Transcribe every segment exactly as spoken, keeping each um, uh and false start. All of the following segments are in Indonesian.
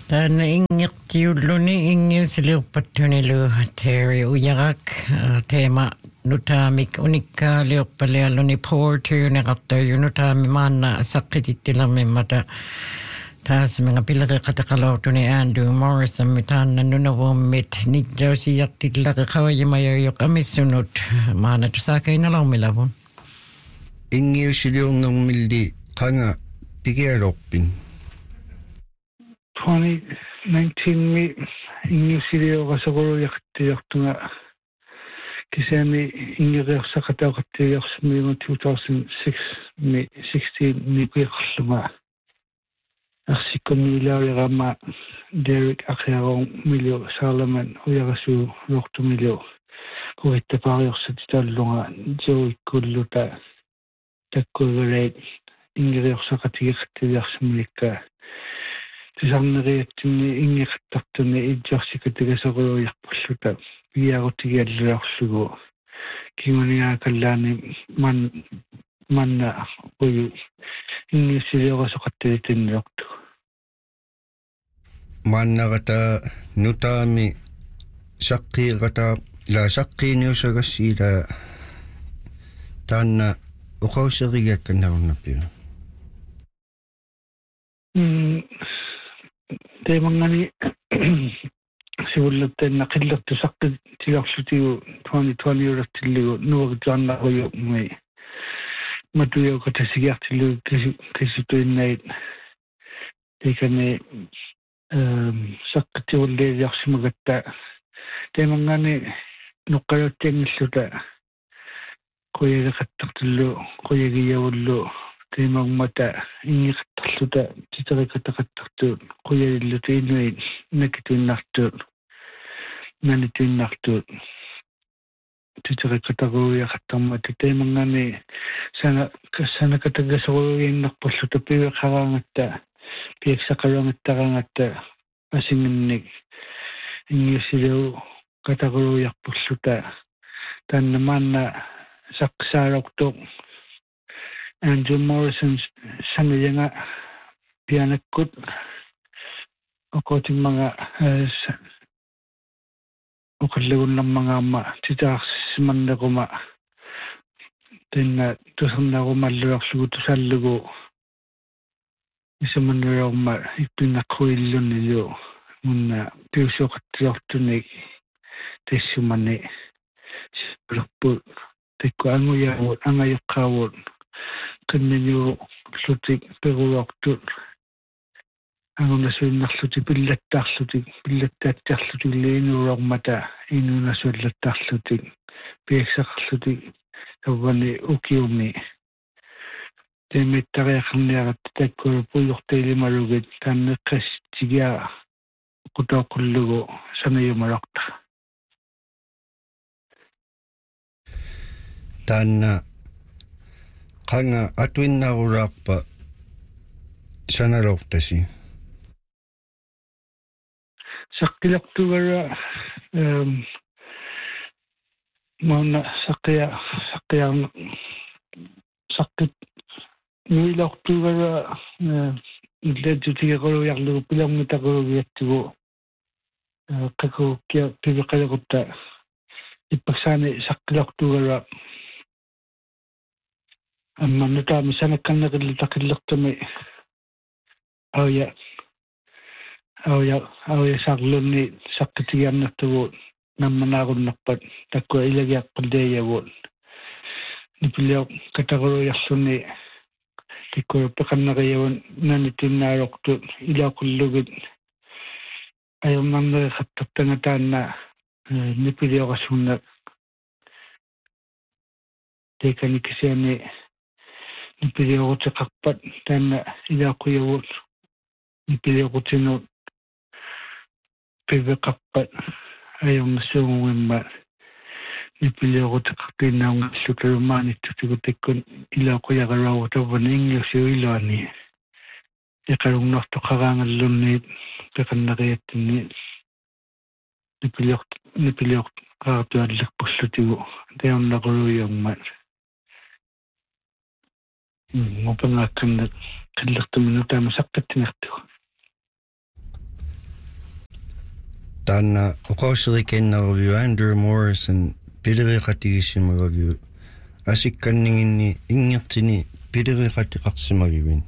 Tän ingirtiulluni ingiusiliuppattuniluu Terry ujarak teema nutaamik unikkaaliuppalialluni poortyyneqartaju nutaami maanna saqqitittilamimmata taasminga pileriqataqaloortuni Andrew Morrison mitaanna nunavuummit nitjausijartillaqeqawajimayoyoq amissunut maanatusaakainalarmilavun ingiusiliornermilli qanga pigialorpin twenty nineteen mi ingiusiliorasaqoruyaqtiartunga kisami ingireersaqataqattiarsumiunga two thousand six mi sixteen mi qiqarlunga arsikkonniilaarirama Derek Akhyaron milio Salaman uyarasu lortumilio kuittapariorsatilallunga joikkulluta takkuvereit ingireersaqatigiqtiarsumilikka tisarneriattunni ingiqattartunni idjarsikatigasoruiarpulluta piarutigialluarlugu kimaniaakallaani man manna uyu ingiusiliorasuqattilitinniortu mannagata nutaami saqqiiqata la saqqiiniusagassiila taanna uqauserigiakkanarunnapiu mm teemangani sivullattainna qillertu saqqitilarlutiu twenty twenty urattillugu nuagjaannaruyu mai matuyauqatasigiartillugu kisituinnait tikani um saqqitiulliiliarsimagatta teemangani nuqqaluttiangilluta qoyagaqattartillu qoyagiyavullu teemagmata ingiqattarluta titeriqataqattartuut qoyalilluta inuit nakituinnartuut nanituinnartuut titeriqataruiaqattarmata teemangani sana sanakatagasoruinnarpulluta piveqaraangatta piiksaqaluangattarangatta asinginnik ingiusiluu qataruiarpulluta tanna maanna saqqsaaloqtuq Andrew Morrison sanayanga pianakkut oqotimmanga oqallagunnarmangaamma titaarsimannequma tinna tusernarumalluarlugu tusallugu isamannuarma ippinnaqquillunnilu munna piusuoqattiortunik tissumani sipuluppu tikku anguyaavut angayoqqaavut qinniñu lutik peruortut angunasuinnarluti pillattaarlutik pillattaattiarlutik liinuuormata inuunasuallattarlutik piaksaqarlutik tavvani ukiumi teemittariaqarniarat takkulu puyurtailimalugit taanneqqastigia qutooqullugu sanayumalorta taanna qanga atuinnarulaarpa sanalortasi saqqilartugara um mauna saqqia saqqia saqqit nuilortugara illatutigeqaluiarlugu pilarmitaqalugiattugu qakukkia piveqalaqutta ippasaani saqqilartugara amma nutaami sanakkanneqillutaqillertumi auya auya auya saarlunni saqqitigiarnertugu nammanaarunnarpat takkua ilagiaqqulliayavuut nipilio kataruiarlunni tikkua peqanneriavun nanitinnaalortut ilaqullugit ayummarneriqattartanga taanna nipilioqassunna tekani kisiani nipilioqutiqarpat taanna ilaaquyavut nipilioqutinuut piveqarpat ayornassuungumimma nipilioqutiqartiinnaungallutalummaanittutigu tikkun ilaaquyaqaluagu tavvani ingiusiuiluani iqalungnortoqaraangallunniit peqanneriattinni nipilioq nipilioq qaartuallerpullutigu teornaquluiummat ngopangakkanna qallertuminutaama saqqattinertugu Taana uqauserikennaruviu Andrew Morrison pileriqatigissimaruviu asikkanninginni inngirtini pileriqatiqarsimagivin.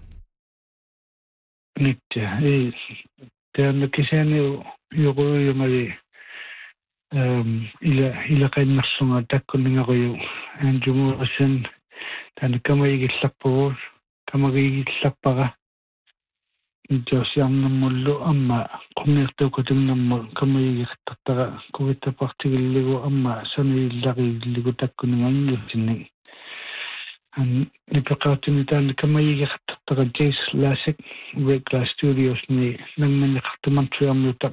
Nitte ei teemme kisani yuquyumari um ila ila qainnersunga takkunningaruyu Andrew Morrison tani kamaigillappugur kamagigillappaga Josiannamullu amma qummiirtuukutingammu kamayigiqtattaqa kugittapartigilligu amma saniillaqigilligu takkuningaangiutinni an nipeqaatini taani kamayigiqtattaqa Jace Lasik Red Glass Studios ni nanganiqartumantriammuta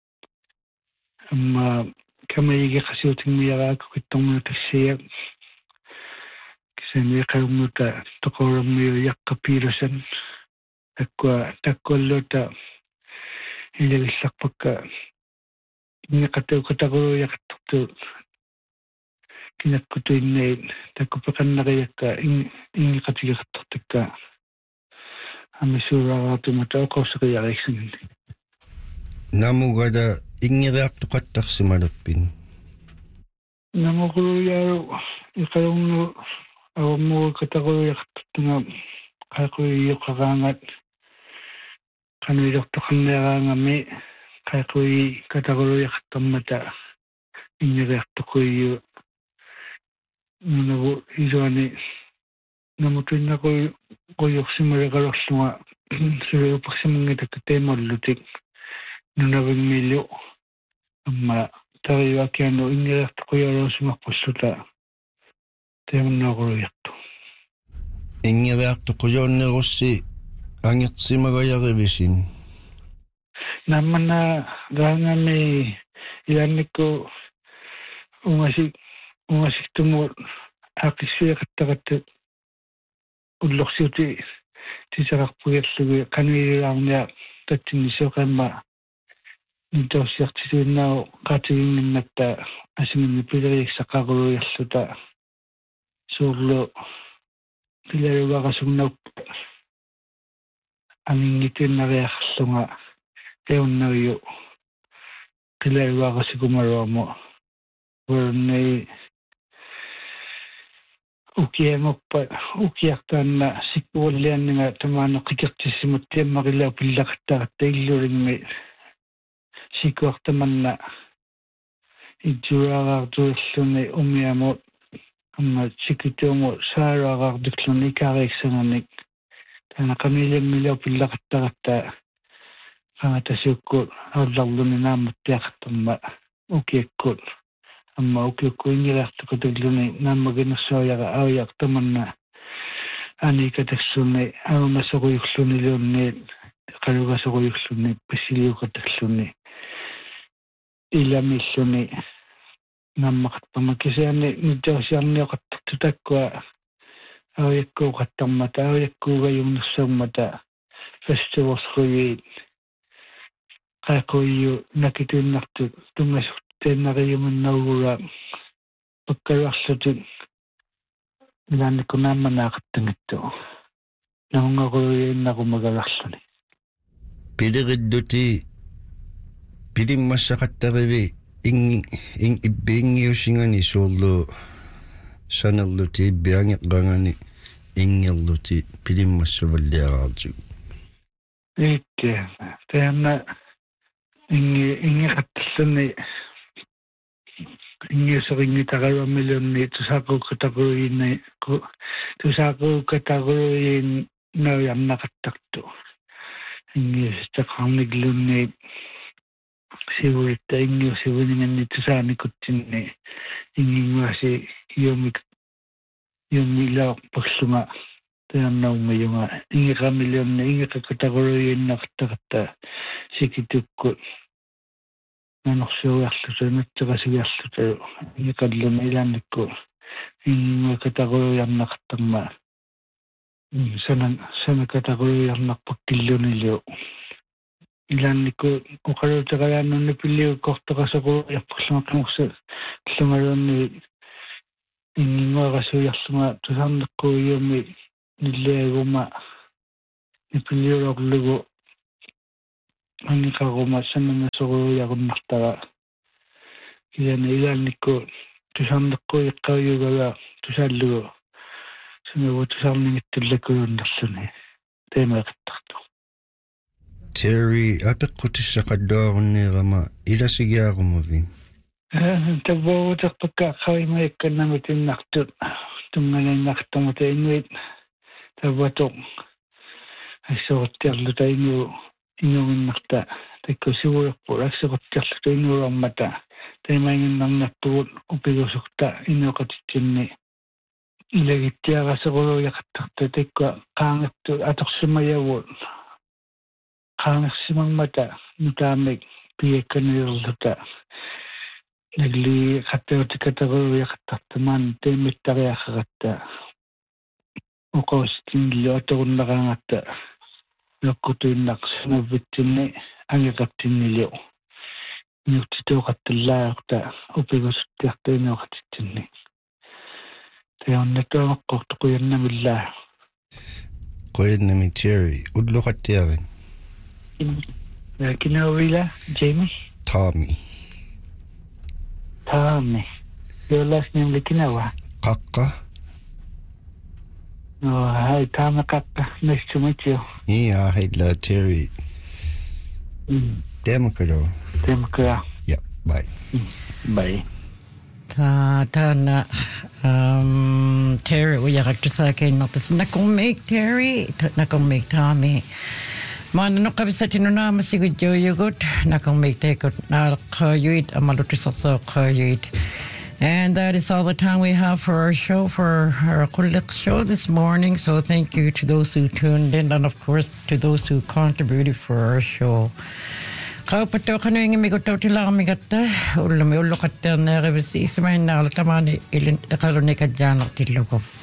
amma kamayigiqasiutingmiaraaqu kittormuutissiya kisani qaummuta toqorammiu Jaqqa Peterson Takwa takwalota ilagillaqpakka inniqatu kataquru yaqattu kinakkutu inne takkupeqannaqiyakka inniqatigiqattartakka amisuuraaratumata oqorsaqiyariiksinni Namugada ingiriartuqattarsimalappin Namuguruyaaru iqalunnu awammu kataquru yaqattunga qaquyuqaqaangat qanuilortoqanneeraangami qaqui kataqoruyaqtammata ingeriartoquyyu nunagu iluani namutuinnaku qoyuqsimaleqalorlunga suluupersimungitaka teemollutik nunavimmilu amma tariuakianu ingeriartoquyaloosumarpulluta teemunnaaquruyartu ingiriartuquyuunnerussi angirtsimagayarivisin namana gaangami ilannikku ungasik ungasiktumut aqissuiqattaqattu ullorsiuti tisaqarpugiallugu qanuililaarnia tattinnissoqamma nitossiartisuunnau qaatiginginnatta asiminni pileriiksaqaquruyalluta suurlu pilaruaqasugnaup angingitinnariarlunga teunnaviu pilaruaqasikumaruamo warnei ukiangoppa ukiartaanna sikkuullianninga tamaano qikertissimut tiammarillau pillaqattaqatta illuringmi sikkuartamanna ijjuaraartuilluni umiamu amma sikituumu saaraaqartukluni ikaariiksanganik tana qamiiliammilau pillaqattaqatta qangatasuukku aullarluni naammattiaqattamma ukiakkut amma ukiakku ingiriartuqatulluni naammaginersuajaqa aujaqtamanna anikataksuni aumasoquyulluni luunni qalugasoquyulluni passiliuqatakluni ilamilluni nammaqattama kisiani nitosiarnioqattartu takkua aujakkuuqattammata aujakkuugajungnersuummata festivalsruiit qaaquyyu nakituinnartu tungasutteennariumannaugura pakkaluarlutut ilaannikku naammanaaqattangittu nahungaruiinnarumagallarluni Pileridduti pilimmassaqattarivi ingi ing ibbiingiusingani suurlu sanerluti ibbiangeqrangani inggerluti pilimmassuvalliaraartu Ikke teanna ingi ingeqattalluni ingiuserinngitaqaluammilunni tusaaquukkataquruinni tusaaquukkataquruin naujarnaqattartu ingiustaqarniglunni sivuitta ingiusivuninganni tusaanikutsinni inginguasi yomik yomilaarpallunga teannaumayunga ingeqamilunni ingeqakkataquruinnaqattaqatta sikitukku nanorsuuarlutu natteqasugiarlutu ingeqalluni ilaannikku inginguakataquruiarnaqattamma sanan sanakataquruiarnarpakkillunilu ilaannikku uqalutaqalaannunni pilliu kortoqasoquiarpallungaqqamursu llungaluunni inginguaqasuiarlunga tusarneqquuyumi nilliaguma nipilliulorlugu анникарuma саннасоруяруnnартара кияна илаанникку тусарнеққу иққаюгага тусааллугу сунаву тусарнингиттуллакуюннерлуни темеэқиттарту Terry апеққутиссақадуарунниерама иласигиарумави э табоутерпакка хаймаикканнамутиннартут тунгалиннартамута инуит табату ассоортиарлута инуу инугиннарта таккусууерпу ассоортиарлута инууармата таймаингиннарнаппугут упигусукта инуоқатитсинни илагиттиарасеруйақаттарта такка qaangатту аторсумаявут qaangersimangmata nutaamik piakkanirluta nagli qattautikataruiaqattartamaan teemittariaqaqatta uqaustinillu atorunnerangatta nokkutuinnaqsunavvitsinni angiqattinniliu niuttituuqattallaaruqta upigusuttiartainuoqatitsinni taonnatuameqqortuquyannamillaa qoyannami Terry ulluqattiarin Kinawila, Jamie? Tommy. Tommy. Your last name is Kinawa? Kakka. Oh, hi, Tommy Kakka. Nice to meet you. Yeah, hi, la Terry. Mm. Democrat. Democrat. Yeah, bye. Mm. Bye. Ta tana um Terry uyaqattusaakin nartas nakummik Terry nakummik Tommy. Mana no kabisatino na masigudyoyugut nakummiktekut naqayuit amalutisaqsaqayuit. And that is all the time we have for our show, for our Kullik show this morning. So thank you to those who tuned in and, of course, to those who contributed for our show. Kaupato kanuing imigoto tilamigata, ulumi ulukatta na revisi ismain na alatamani ilin ekalunika janak tiluko.